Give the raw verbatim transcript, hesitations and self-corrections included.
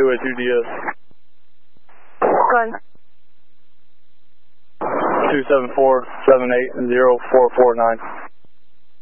two eight two D S. Go ahead. two seven four seven eight zero four four nine.